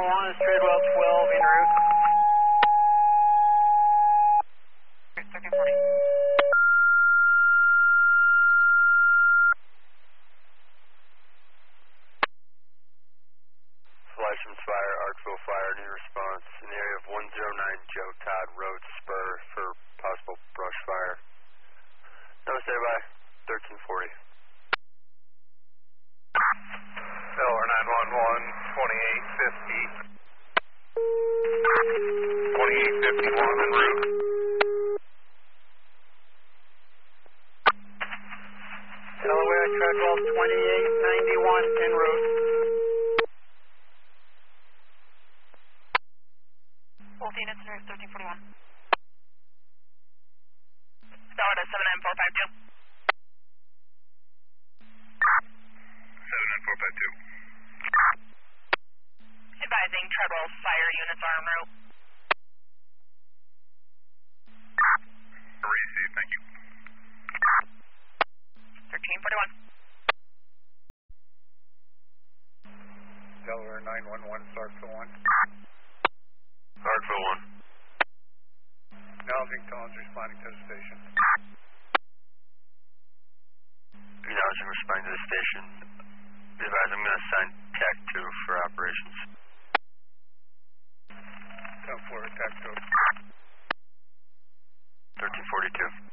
911 is Treadwell 12 en route. 1340. License fire, Artville fire, need response in the area of 109 Joe Todd Road Spur for possible brush fire. No, stay by 1340. Delaware 911, 2850. 2851 en route. Delaware Treadwell 2891 en route. Both units en route 1341. Delaware 79452. 79452. Advising Treadwell fire units are en route. Received, thank you. 1341. Delaware 911, Sarksville 1. Artville 1. Acknowledging tones responding to the station. Acknowledging responding to the station. Advise I'm going to assign TAC 2 for operations. 10-4, attack code. 1342.